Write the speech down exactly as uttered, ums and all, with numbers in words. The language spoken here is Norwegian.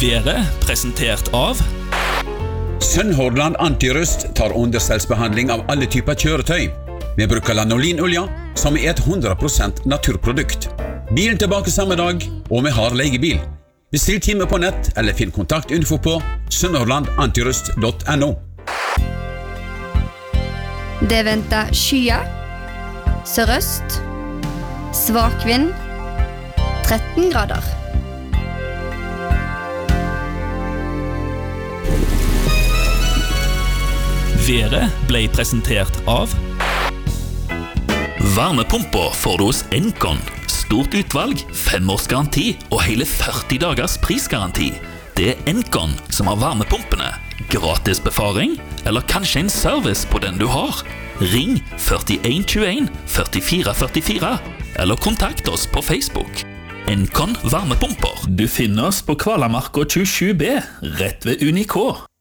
Været presentert av Sunnhordland Antirust tar understellsbehandling av alle typer kjøretøy. Vi bruker lanolinolja, som er et hundre prosent naturprodukt. Bilen tilbake samme dag, og vi har leiebil. Bestill time på nett, eller finn kontaktinfo på sunnhordland antirust punktum no. Det venter skyer, sørøst, svak vind, tretten grader. Været ble presentert av Varmepumper får du hos Encon. Stort utvalg, fem års garanti og hele førti dagers prisgaranti. Det er Encon som har varmepumpene. Gratis befaring, eller kanskje en service på den du har. Ring førtien tjueen førtifire førtifire, eller kontakt oss på Facebook. Encon varmepumper. Du finner oss på Kvalamarka tjuesju B, rett ved Unikå.